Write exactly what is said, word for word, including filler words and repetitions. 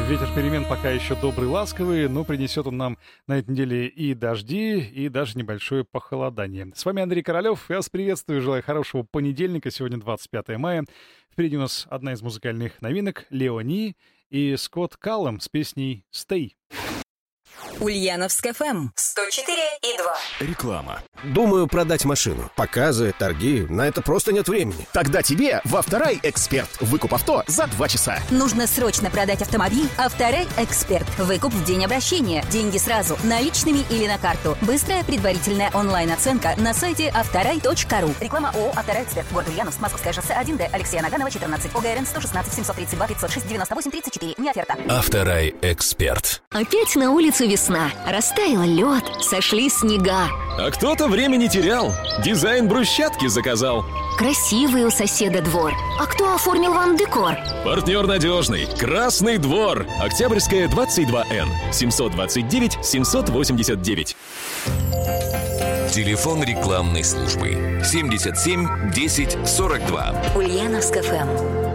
Ветер перемен пока еще добрый, ласковый, но принесет он нам на этой неделе и дожди, и даже небольшое похолодание. С вами Андрей Королёв. Я вас приветствую, желаю хорошего понедельника. Сегодня двадцать пятое мая. Впереди у нас одна из музыкальных новинок — Леони и Скотт Каллам с песней «Stay». Ульяновск эф эм сто четыре и два. Реклама. Думаю продать машину. Показы, торги. На это просто нет времени. Тогда тебе в Авторай Эксперт. Выкуп авто за два часа. Нужно срочно продать автомобиль. Авторай Эксперт. Выкуп в день обращения. Деньги сразу, наличными или на карту. Быстрая предварительная онлайн-оценка на сайте авторай точка ру. Реклама ООО «Авторай Эксперт». Город Ульяновск, Московское шоссе один Д. Алексея Наганова, четырнадцать. ОГРН сто шестнадцать семьсот тридцать два пятьсот шесть девяносто восемь тридцать четыре. Не оферта. Авторай Эксперт. Опять на улице весна. Растаял лед, сошли снега. А кто-то время не терял. Дизайн брусчатки заказал. Красивый у соседа двор. А кто оформил вам декор? Партнер надежный. Красный двор. Октябрьская, двадцать два Н. семьсот двадцать девять семьсот восемьдесят девять. Телефон рекламной службы семьдесят семь десять сорок два. Ульяновск эф эм.